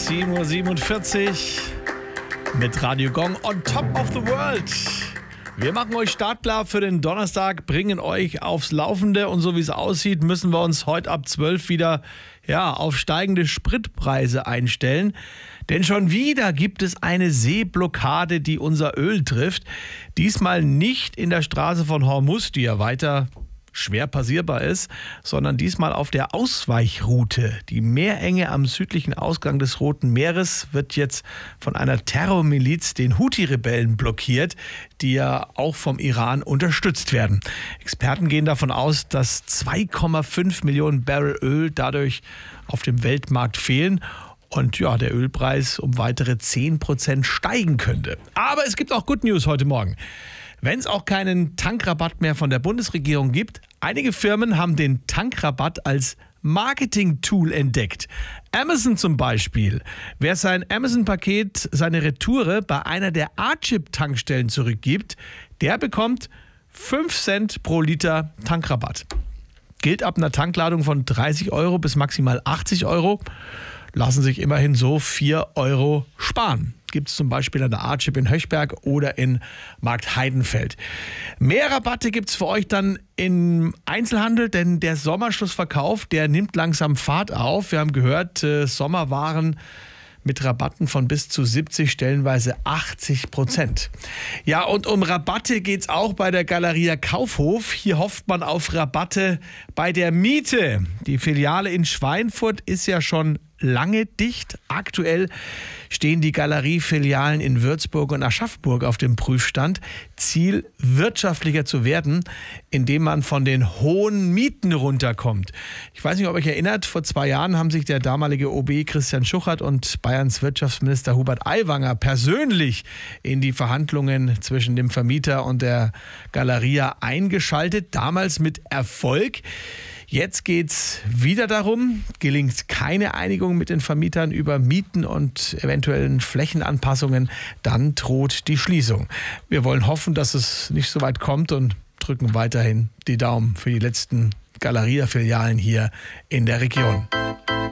7:47 Uhr mit Radio Gong on top of the world. Wir machen euch startklar für den Donnerstag, bringen euch aufs Laufende und so wie es aussieht, müssen wir uns heute ab 12 wieder auf steigende Spritpreise einstellen. Denn schon wieder gibt es eine Seeblockade, die unser Öl trifft. Diesmal nicht in der Straße von Hormuz, die ja weiter schwer passierbar ist, sondern diesmal auf der Ausweichroute. Die Meerenge am südlichen Ausgang des Roten Meeres wird jetzt von einer Terrormiliz, den Houthi-Rebellen, blockiert, die ja auch vom Iran unterstützt werden. Experten gehen davon aus, dass 2,5 Millionen Barrel Öl dadurch auf dem Weltmarkt fehlen und der Ölpreis um weitere 10% steigen könnte. Aber es gibt auch Good News heute Morgen. Wenn es auch keinen Tankrabatt mehr von der Bundesregierung gibt, einige Firmen haben den Tankrabatt als Marketing-Tool entdeckt. Amazon zum Beispiel. Wer sein Amazon-Paket, seine Retoure bei einer der A-Chip-Tankstellen zurückgibt, der bekommt 5 Cent pro Liter Tankrabatt. Gilt ab einer Tankladung von 30 Euro bis maximal 80 Euro. Lassen sich immerhin so 4 Euro sparen. Gibt es zum Beispiel an der A-Chip in Höchberg oder in Markt Heidenfeld. Mehr Rabatte gibt es für euch dann im Einzelhandel, denn der Sommerschlussverkauf, der nimmt langsam Fahrt auf. Wir haben gehört, Sommerwaren mit Rabatten von bis zu 70, stellenweise 80%. Ja, und um Rabatte geht es auch bei der Galeria Kaufhof. Hier hofft man auf Rabatte bei der Miete. Die Filiale in Schweinfurt ist ja schon lange dicht. Aktuell stehen die Galeriefilialen in Würzburg und Aschaffenburg auf dem Prüfstand. Ziel, wirtschaftlicher zu werden, indem man von den hohen Mieten runterkommt. Ich weiß nicht, ob ihr euch erinnert, vor 2 Jahren haben sich der damalige OB Christian Schuchert und Bayerns Wirtschaftsminister Hubert Aiwanger persönlich in die Verhandlungen zwischen dem Vermieter und der Galeria eingeschaltet, damals mit Erfolg. Jetzt geht's wieder darum, gelingt keine Einigung mit den Vermietern über Mieten und eventuellen Flächenanpassungen, dann droht die Schließung. Wir wollen hoffen, dass es nicht so weit kommt und drücken weiterhin die Daumen für die letzten Galeria-Filialen hier in der Region.